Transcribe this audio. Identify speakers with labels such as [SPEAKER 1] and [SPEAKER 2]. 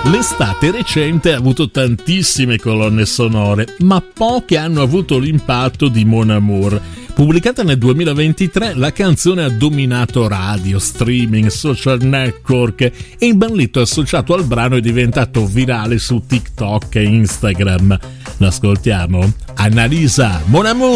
[SPEAKER 1] L'estate recente ha avuto tantissime colonne sonore, ma poche hanno avuto l'impatto di Mon Amour. Pubblicata nel 2023, la canzone ha dominato radio, streaming, social network e il bandito associato al brano è diventato virale su TikTok e Instagram. L'ascoltiamo? Annalisa, Mon Amour!